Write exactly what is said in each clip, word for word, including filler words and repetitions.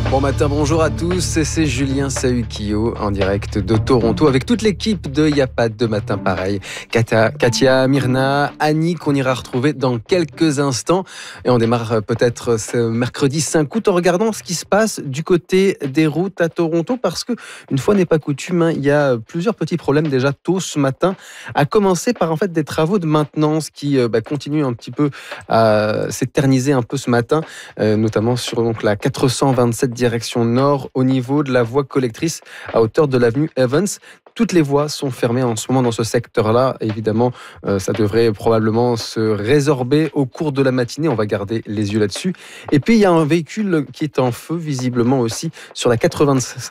Bon matin, bonjour à tous, c'est Julien Sahuquillo en direct de Toronto avec toute l'équipe de Y a pas de matin pareil. Katia, Katia, Myrna, Annie qu'on ira retrouver dans quelques instants. Et on démarre peut-être ce mercredi cinq août en regardant ce qui se passe du côté des routes à Toronto parce que, une fois n'est pas coutume, hein, il y a plusieurs petits problèmes déjà tôt ce matin, à commencer par en fait des travaux de maintenance qui bah, continuent un petit peu à s'éterniser un peu ce matin, euh, notamment sur donc, la quatre cent vingt-sept direction nord au niveau de la voie collectrice à hauteur de l'avenue Evans. Toutes les voies sont fermées en ce moment dans ce secteur-là. Évidemment, euh, ça devrait probablement se résorber au cours de la matinée. On va garder les yeux là-dessus. Et puis, il y a un véhicule qui est en feu, visiblement aussi, sur la quatre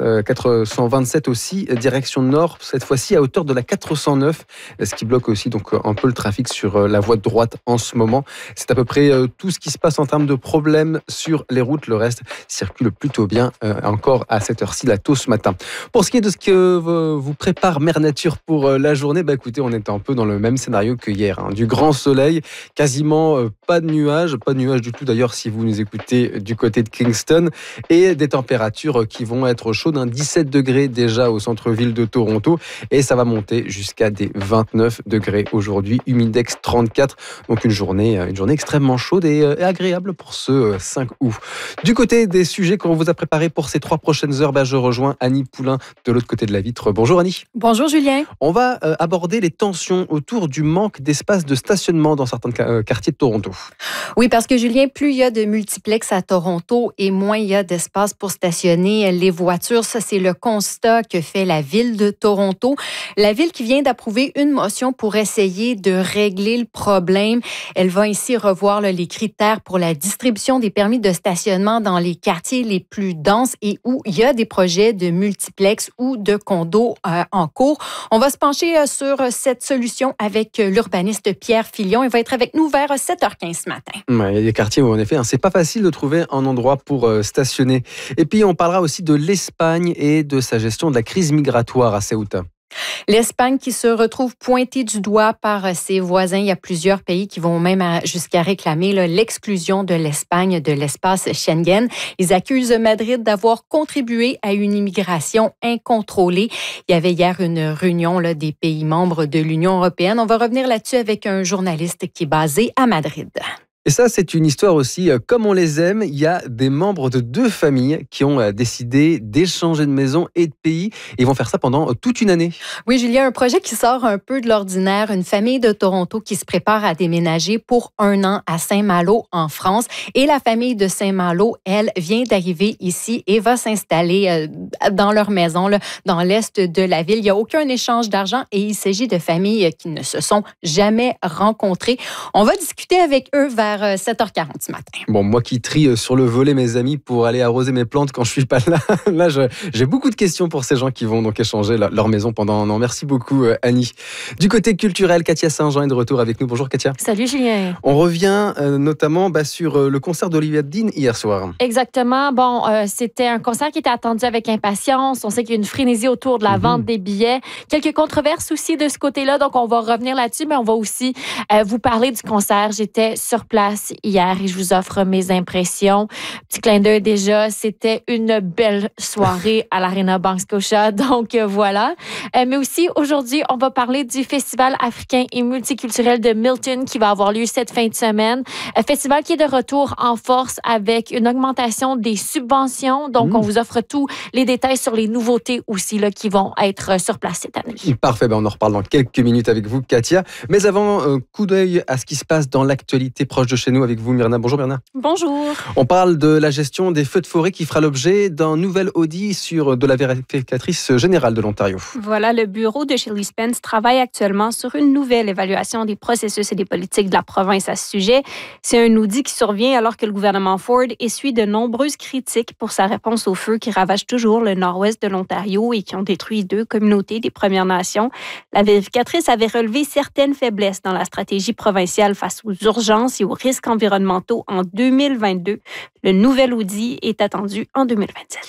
cent vingt-sept aussi, direction nord, cette fois-ci à hauteur de la quatre cent neuf, ce qui bloque aussi donc un peu le trafic sur la voie de droite en ce moment. C'est à peu près tout ce qui se passe en termes de problèmes sur les routes. Le reste circule plutôt bien, euh, encore à cette heure-ci, là, tôt ce matin. Pour ce qui est de ce que vous prépare Mère Nature pour la journée, bah écoutez, on est un peu dans le même scénario que hier. Hein. Du grand soleil, quasiment euh, pas de nuages, pas de nuages du tout d'ailleurs si vous nous écoutez du côté de Kingston, et des températures qui vont être chaudes, hein, dix-sept degrés déjà au centre-ville de Toronto, et ça va monter jusqu'à des vingt-neuf degrés aujourd'hui, humidex trente-quatre, donc une journée, une journée extrêmement chaude et, et agréable pour ce cinq août. Du côté des sujets qu'on vous a préparés pour ces trois prochaines heures, bah je rejoins Annie Poulain de l'autre côté de la vitre. Bonjour Annie. Bonjour Julien. On va euh, aborder les tensions autour du manque d'espace de stationnement dans certains euh, quartiers de Toronto. Oui, parce que Julien, plus il y a de multiplex à Toronto et moins il y a d'espace pour stationner les voitures. Ça, c'est le constat que fait la ville de Toronto. La ville qui vient d'approuver une motion pour essayer de régler le problème. Elle va ici revoir là, les critères pour la distribution des permis de stationnement dans les quartiers les plus denses et où il y a des projets de multiplex ou de condos euh, en cours. On va se pencher euh, sur cette solution avec l'urbaniste Pierre Filion. Il va être avec nous vers sept heures quinze ce matin. Ouais, il y a des quartiers où, en effet, hein, c'est pas facile de trouver un endroit pour euh, stationner. Et puis, on parlera aussi de l'Espagne et de sa gestion de la crise migratoire à Ceuta. L'Espagne qui se retrouve pointée du doigt par ses voisins. Il y a plusieurs pays qui vont même jusqu'à réclamer là, l'exclusion de l'Espagne de l'espace Schengen. Ils accusent Madrid d'avoir contribué à une immigration incontrôlée. Il y avait hier une réunion là, des pays membres de l'Union européenne. On va revenir là-dessus avec un journaliste qui est basé à Madrid. Et ça, c'est une histoire aussi, comme on les aime, il y a des membres de deux familles qui ont décidé d'échanger de maison et de pays. Ils vont faire ça pendant toute une année. Oui, Julien, un projet qui sort un peu de l'ordinaire. Une famille de Toronto qui se prépare à déménager pour un an à Saint-Malo, en France. Et la famille de Saint-Malo, elle, vient d'arriver ici et va s'installer dans leur maison, là, dans l'est de la ville. Il n'y a aucun échange d'argent et il s'agit de familles qui ne se sont jamais rencontrées. On va discuter avec eux vers sept heures quarante ce matin. Bon, moi qui trie sur le volet mes amis pour aller arroser mes plantes quand je suis pas là, là je, j'ai beaucoup de questions pour ces gens qui vont donc échanger la, leur maison pendant un an. Merci beaucoup Annie. Du côté culturel, Katia Saint-Jean est de retour avec nous. Bonjour Katia. Salut Julien. On revient euh, notamment bah, sur euh, le concert d'Olivia Dean hier soir. Exactement. Bon, euh, c'était un concert qui était attendu avec impatience. On sait qu'il y a une frénésie autour de la mm-hmm. vente des billets. Quelques controverses aussi de ce côté-là, donc on va revenir là-dessus, mais on va aussi euh, vous parler du concert. J'étais sur place hier et je vous offre mes impressions. Petit clin d'œil déjà, c'était une belle soirée à l'Arena Bank Scotia, donc euh, voilà. Euh, mais aussi, aujourd'hui, on va parler du Festival africain et multiculturel de Milton qui va avoir lieu cette fin de semaine. Un festival qui est de retour en force avec une augmentation des subventions, donc mmh. on vous offre tous les détails sur les nouveautés aussi là, qui vont être sur place cette année. Parfait, ben on en reparle dans quelques minutes avec vous, Katia. Mais avant, un coup d'œil à ce qui se passe dans l'actualité proche de chez nous avec vous, Myrna. Bonjour Myrna. Bonjour. On parle de la gestion des feux de forêt qui fera l'objet d'un nouvel audit sur de la vérificatrice générale de l'Ontario. Voilà, le bureau de Shirley Spence travaille actuellement sur une nouvelle évaluation des processus et des politiques de la province à ce sujet. C'est un audit qui survient alors que le gouvernement Ford essuie de nombreuses critiques pour sa réponse aux feux qui ravagent toujours le nord-ouest de l'Ontario et qui ont détruit deux communautés des Premières Nations. La vérificatrice avait relevé certaines faiblesses dans la stratégie provinciale face aux urgences et aux risques environnementaux en deux mille vingt-deux. Le nouvel audit est attendu en deux mille vingt-sept.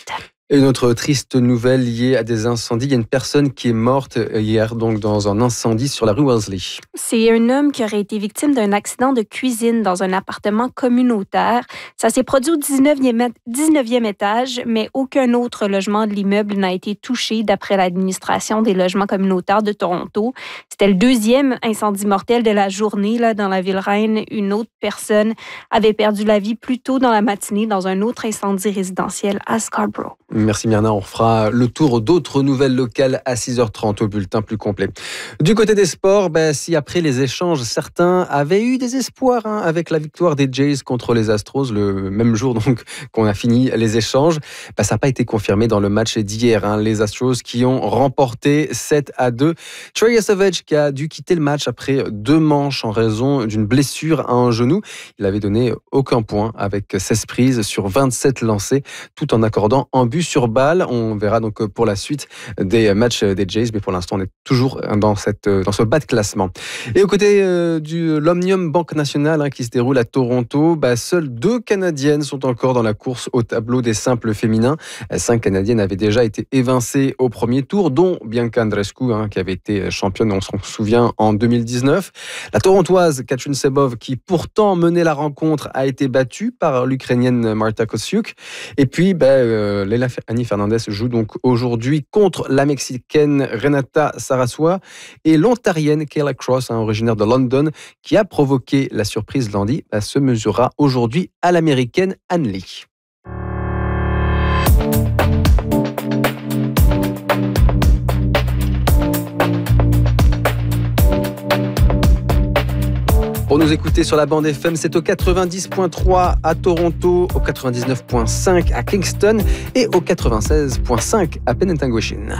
Et une autre triste nouvelle liée à des incendies. Il y a une personne qui est morte hier donc dans un incendie sur la rue Wellesley. C'est un homme qui aurait été victime d'un accident de cuisine dans un appartement communautaire. Ça s'est produit au dix-neuvième, dix-neuvième étage, mais aucun autre logement de l'immeuble n'a été touché d'après l'administration des logements communautaires de Toronto. C'était le deuxième incendie mortel de la journée là, dans la ville reine. Une autre personne avait perdu la vie plus tôt dans la matinée dans un autre incendie résidentiel à Scarborough. Merci Myrna, on fera le tour d'autres nouvelles locales à six heures trente au bulletin plus complet. Du côté des sports, ben, si après les échanges, certains avaient eu des espoirs hein, avec la victoire des Jays contre les Astros le même jour donc qu'on a fini les échanges, ben, ça n'a pas été confirmé dans le match d'hier. Hein, les Astros qui ont remporté sept à deux. Trey Savage qui a dû quitter le match après deux manches en raison d'une blessure à un genou. Il avait donné aucun point avec seize prises sur vingt-sept lancés tout en accordant un but sur balle. On verra donc pour la suite des matchs des Jays, mais pour l'instant on est toujours dans, cette, dans ce bas de classement. Et aux côtés euh, de l'Omnium Banque Nationale hein, qui se déroule à Toronto, bah, seules deux Canadiennes sont encore dans la course au tableau des simples féminins. Cinq Canadiennes avaient déjà été évincées au premier tour, dont Bianca Andreescu hein, qui avait été championne, on s'en souvient, en deux mille dix-neuf. La Torontoise Katrin Sebov, qui pourtant menait la rencontre, a été battue par l'Ukrainienne Marta Kostyuk. Et puis, bah, euh, Leila Annie Fernandez joue donc aujourd'hui contre la Mexicaine Renata Sarasua et l'Ontarienne Kayla Cross, hein, originaire de London, qui a provoqué la surprise lundi, bah, se mesurera aujourd'hui à l'Américaine Ann Lee. Pour nous écouter sur la bande F M, c'est au quatre-vingt-dix point trois à Toronto, au quatre-vingt-dix-neuf point cinq à Kingston et au quatre-vingt-seize point cinq à Penetanguishene.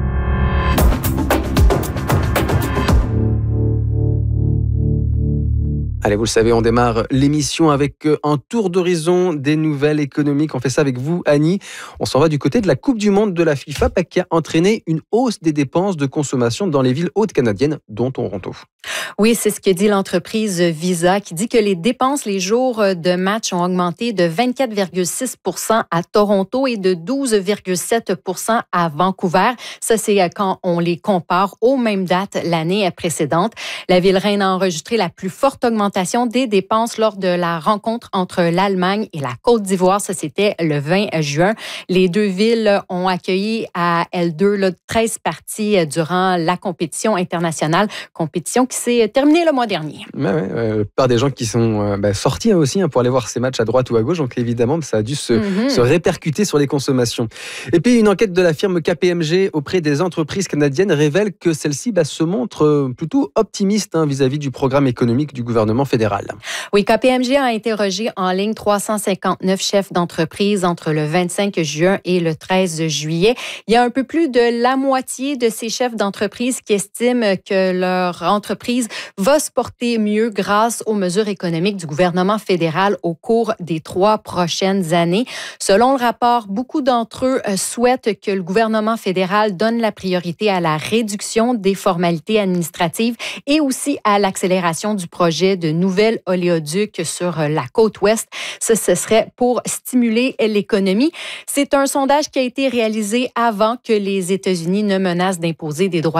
Allez, vous le savez, on démarre l'émission avec un tour d'horizon des nouvelles économiques. On fait ça avec vous, Annie. On s'en va du côté de la Coupe du Monde de la FIFA qui a entraîné une hausse des dépenses de consommation dans les villes hautes canadiennes, dont Toronto. Oui, c'est ce que dit l'entreprise Visa, qui dit que les dépenses les jours de match ont augmenté de vingt-quatre virgule six pour cent à Toronto et de douze virgule sept pour cent à Vancouver. Ça, c'est quand on les compare aux mêmes dates l'année précédente. La ville reine a enregistré la plus forte augmentation des dépenses lors de la rencontre entre l'Allemagne et la Côte d'Ivoire. Ça, c'était le vingt juin. Les deux villes ont accueilli à elles deux là, treize parties durant la compétition internationale, compétition qui s'est terminée le mois dernier. Ouais, ouais, euh, par des gens qui sont euh, bah, sortis aussi hein, pour aller voir ces matchs à droite ou à gauche. Donc évidemment, ça a dû se, mm-hmm. se répercuter sur les consommations. Et puis, une enquête de la firme K P M G auprès des entreprises canadiennes révèle que celle-ci bah, se montre plutôt optimiste hein, vis-à-vis du programme économique du gouvernement fédéral. Oui, K P M G a interrogé en ligne trois cent cinquante-neuf chefs d'entreprise entre le vingt-cinq juin et le treize juillet. Il y a un peu plus de la moitié de ces chefs d'entreprise qui estiment que leur entreprise va se porter mieux grâce aux mesures économiques du gouvernement fédéral au cours des trois prochaines années. Selon le rapport, beaucoup d'entre eux souhaitent que le gouvernement fédéral donne la priorité à la réduction des formalités administratives et aussi à l'accélération du projet de nouvelles oléoducs sur la côte ouest. Ça, ce serait pour stimuler l'économie. C'est un sondage qui a été réalisé avant que les États-Unis ne menacent d'imposer des droits